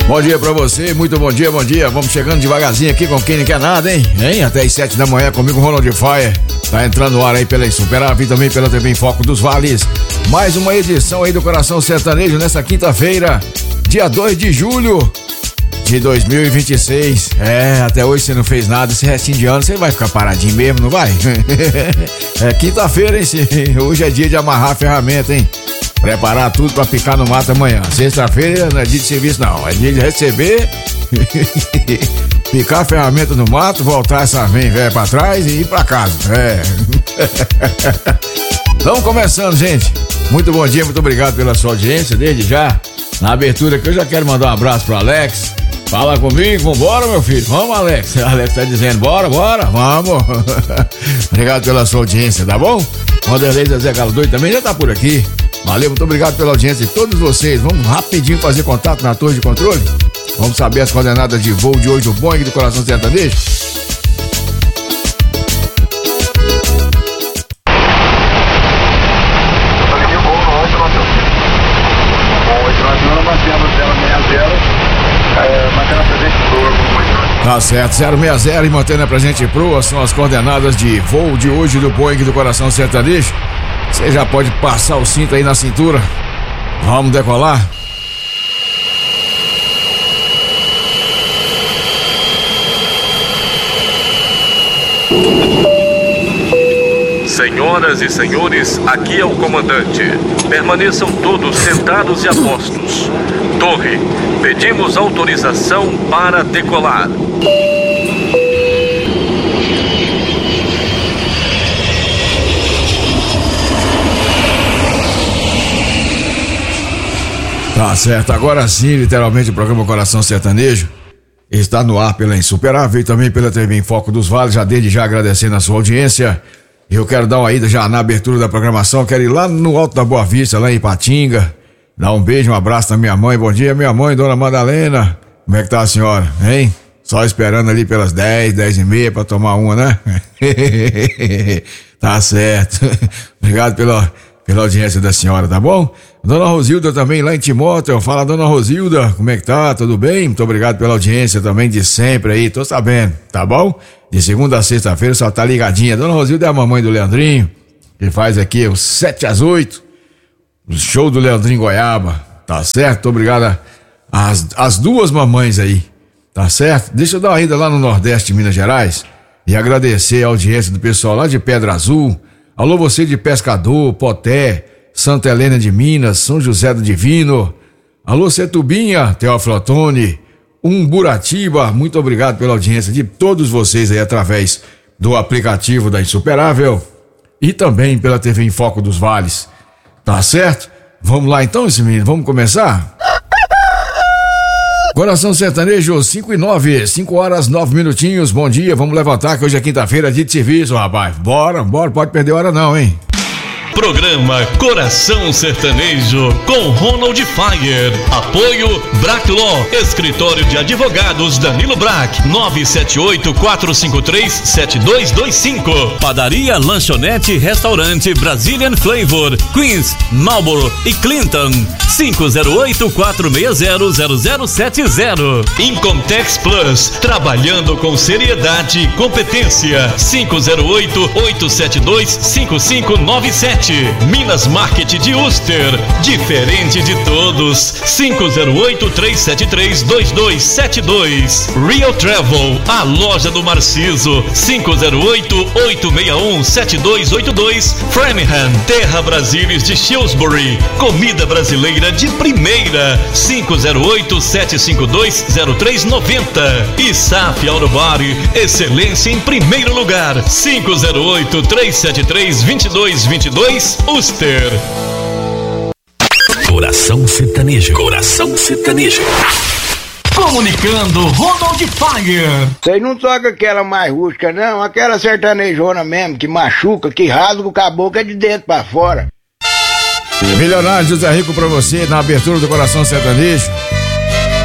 Bom dia pra você, muito bom dia, bom dia. Vamos chegando devagarzinho aqui com quem não quer nada, hein? Até as 7 da manhã comigo, Ronald Fire. Tá entrando no ar aí pela Insuperável e também pela TV em Foco dos Vales. Mais uma edição aí do Coração Sertanejo nessa quinta-feira, dia 2 de julho de 2026. Até hoje você não fez nada, esse restinho de ano você vai ficar paradinho mesmo, não vai? É quinta-feira, hein? Hoje é dia de amarrar a ferramenta, hein? Preparar tudo pra picar no mato amanhã. Sexta-feira não é dia de serviço, não. É dia de receber, picar a ferramenta no mato, voltar essa velha pra trás e ir pra casa. Vamos começando, gente. Muito bom dia, muito obrigado pela sua audiência. Desde já, na abertura aqui, eu já quero mandar um abraço pro Alex. Fala comigo, vambora, meu filho. Vamos, Alex. Alex tá dizendo, bora, vamos. Obrigado pela sua audiência, tá bom? Wanderlei Zé Galo Doido também já tá por aqui. Valeu, muito obrigado pela audiência de todos vocês. Vamos rapidinho fazer contato na torre de controle. Vamos saber as coordenadas de voo de hoje do Boeing do Coração Sertanejo. Tá certo, 060 e mantendo a presente proa são as coordenadas de voo de hoje do Boeing do Coração Sertanejo. Você já pode passar o cinto aí na cintura. Vamos decolar? Senhoras e senhores, aqui é o comandante. Permaneçam todos sentados e a postos. Torre, pedimos autorização para decolar. Tá certo, agora sim, literalmente o programa Coração Sertanejo está no ar pela Insuperável e também pela TV em Foco dos Vales. Já desde já agradecendo a sua audiência. Eu quero dar uma ida já na abertura da programação, quero ir lá no Alto da Boa Vista, lá em Ipatinga, dar um beijo, um abraço na minha mãe. Bom dia, minha mãe, dona Madalena. Como é que tá a senhora, hein? Só esperando ali pelas 10h30 pra tomar uma, né? Tá certo. Obrigado pela audiência da senhora, tá bom? Dona Rosilda também lá em Timóteo. Fala, dona Rosilda, como é que tá? Tudo bem? Muito obrigado pela audiência também de sempre aí, tô sabendo, tá bom? De segunda a sexta-feira só tá ligadinha. Dona Rosilda é a mamãe do Leandrinho, que faz aqui os 7 às 8, o show do Leandrinho Goiaba, tá certo? Muito obrigado às duas mamães aí, tá certo? Deixa eu dar uma ida lá no Nordeste de Minas Gerais e agradecer a audiência do pessoal lá de Pedra Azul. Alô, você de Pescador, Poté, Santa Helena de Minas, São José do Divino. Alô, Setubinha, Teófilo Otoni, Umburatiba. Muito obrigado pela audiência de todos vocês aí através do aplicativo da Insuperável e também pela TV em Foco dos Vales. Tá certo? Vamos lá então, esse menino, vamos começar? Coração Sertanejo, 5:09, 5h09. Bom dia, vamos levantar que hoje é quinta-feira, dia de serviço, rapaz. Bora, pode perder hora não, hein? Programa Coração Sertanejo com Ronald Fire. Apoio Brack Law, Escritório de Advogados Danilo Brack, 978-453-7225. Padaria, Lanchonete e Restaurante Brazilian Flavor, Queens, Marlboro e Clinton, 508-460-0070. Incomtex Plus, trabalhando com seriedade e competência, 508-872-5597. Minas Market de Uster, diferente de todos, 508-373-2272. Real Travel, a loja do Marciso, 508-861-7282. Framingham, Terra Brasilis de Shrewsbury, comida brasileira de primeira, 508-752-0390. E SAF Autobody, excelência em primeiro lugar, 508-373-2222. Uster. Coração Sertanejo. Comunicando Ronald Fire. Vocês não tocam aquela mais rústica, não? Aquela sertanejona mesmo, que machuca, que rasga o caboclo é de dentro pra fora. Milionário José Rico pra você, na abertura do Coração Sertanejo.